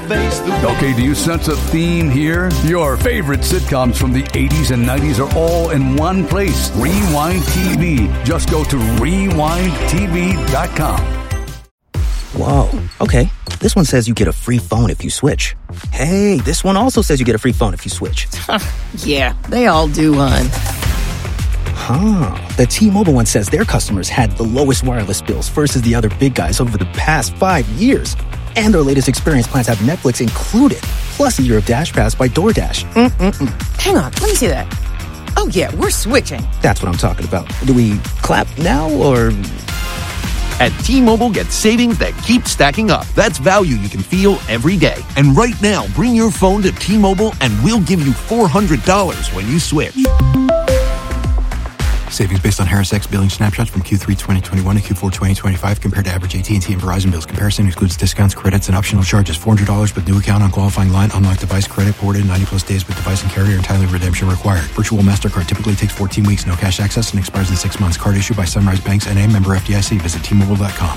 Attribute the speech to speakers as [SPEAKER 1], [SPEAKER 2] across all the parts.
[SPEAKER 1] face the...
[SPEAKER 2] Okay, do you sense a theme here? Your favorite sitcoms from the 80s and 90s are all in one place. Rewind TV. Just go to rewindtv.com.
[SPEAKER 3] Whoa, okay. This one says you get a free phone if you switch. Hey, this one also says you get a free phone if you switch.
[SPEAKER 4] Yeah, they all do, hon.
[SPEAKER 3] The T-Mobile one says their customers had the lowest wireless bills versus the other big guys over the past 5 years. And their latest experience plans have Netflix included, plus a year of Dash Pass by DoorDash.
[SPEAKER 4] Hang on, let me see that. Oh yeah, we're switching.
[SPEAKER 3] That's what I'm talking about. Do we clap now, or...
[SPEAKER 5] At T-Mobile, get savings that keep stacking up. That's value you can feel every day. And right now, bring your phone to T-Mobile and we'll give you $400 when you switch.
[SPEAKER 6] Savings based on Harris X billing snapshots from Q3 2021 to Q4 2025 compared to average AT&T and Verizon bills. Comparison excludes discounts, credits, and optional charges. $400 with new account on qualifying line. Unlocked device credit ported 90-plus days with device and carrier. Entirely redemption required. Virtual MasterCard typically takes 14 weeks. No cash access and expires in 6 months. Card issued by Sunrise Banks N.A. Member FDIC. Visit T-Mobile.com.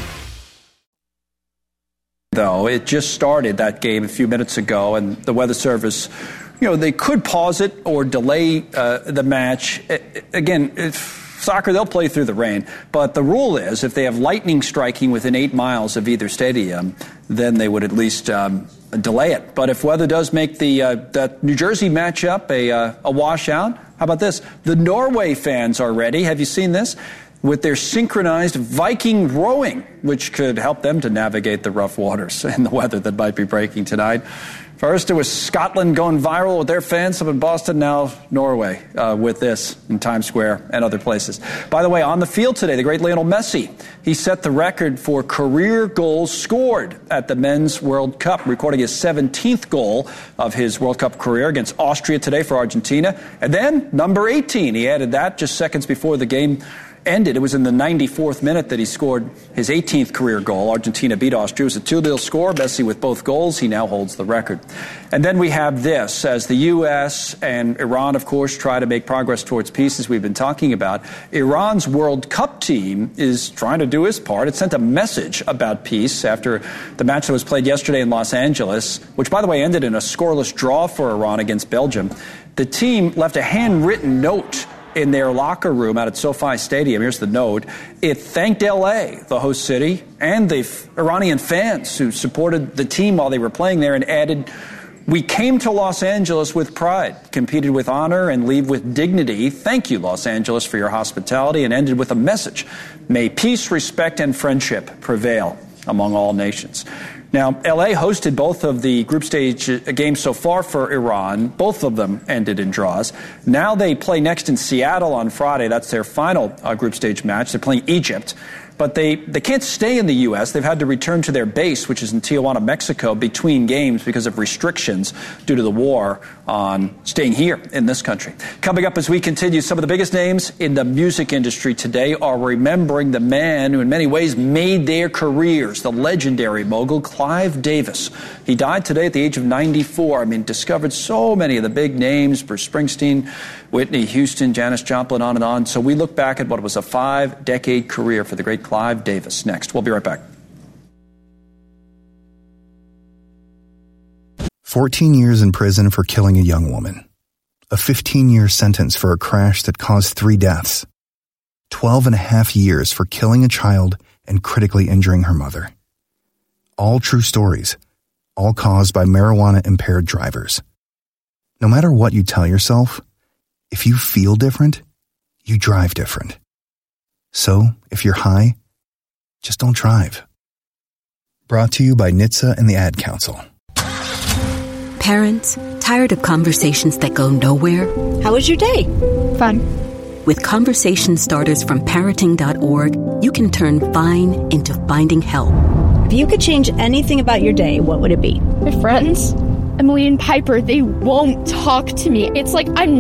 [SPEAKER 7] Though it just started, that game, a few minutes ago, and the Weather Service, they could pause it or delay the match. Again, soccer, they'll play through the rain. But the rule is if they have lightning striking within 8 miles of either stadium, then they would at least delay it. But if weather does make that New Jersey matchup a washout, how about this? The Norway fans are ready. Have you seen this? With their synchronized Viking rowing, which could help them to navigate the rough waters and the weather that might be breaking tonight. First, it was Scotland going viral with their fans up in Boston. Now, Norway with this in Times Square and other places. By the way, on the field today, the great Lionel Messi, he set the record for career goals scored at the Men's World Cup, recording his 17th goal of his World Cup career against Austria today for Argentina. And then, number 18, he added that just seconds before the game ended. It was in the 94th minute that he scored his 18th career goal. Argentina beat Austria. It was a 2-0 score. Messi with both goals. He now holds the record. And then we have this. As the U.S. and Iran, of course, try to make progress towards peace, as we've been talking about, Iran's World Cup team is trying to do its part. It sent a message about peace after the match that was played yesterday in Los Angeles, which, by the way, ended in a scoreless draw for Iran against Belgium. The team left a handwritten note in their locker room out at SoFi Stadium. Here's the note. It thanked L.A., the host city, and the Iranian fans who supported the team while they were playing there, and added, "We came to Los Angeles with pride, competed with honor, and leave with dignity. Thank you, Los Angeles, for your hospitality," and ended with a message. May peace, respect, and friendship prevail among all nations. Now, L.A. hosted both of the group stage games so far for Iran. Both of them ended in draws. Now they play next in Seattle on Friday. That's their final group stage match. They're playing Egypt. But they can't stay in the U.S. They've had to return to their base, which is in Tijuana, Mexico, between games because of restrictions due to the war on staying here in this country. Coming up as we continue, some of the biggest names in the music industry today are remembering the man who in many ways made their careers, the legendary mogul Clive Davis. He died today at the age of 94. Discovered so many of the big names, Bruce Springsteen, Whitney Houston, Janis Joplin, on and on. So we look back at what was a 5-decade career for the great Clive Davis. Next, we'll be right back.
[SPEAKER 8] 14 years in prison for killing a young woman. A 15-year sentence for a crash that caused 3 deaths. 12.5 years for killing a child and critically injuring her mother. All true stories, all caused by marijuana-impaired drivers. No matter what you tell yourself, if you feel different, you drive different. So, if you're high, just don't drive. Brought to you by NHTSA and the Ad Council.
[SPEAKER 9] Parents, tired of conversations that go nowhere?
[SPEAKER 10] How was your day? Fun.
[SPEAKER 9] With conversation starters from parenting.org, you can turn fine into finding help.
[SPEAKER 10] If you could change anything about your day, what would it be?
[SPEAKER 11] My friends, Emily and Piper, they won't talk to me. It's like I'm